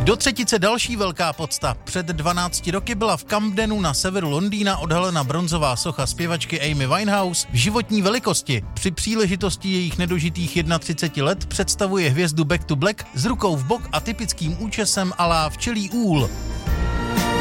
Do třetice další velká podsta. Před 12 roky byla v Camdenu na severu Londýna odhalena bronzová socha zpěvačky Amy Winehouse v životní velikosti. Při příležitosti jejich nedožitých 31 let představuje hvězdu Back to Black s rukou v bok a typickým účesem a la včelí úl.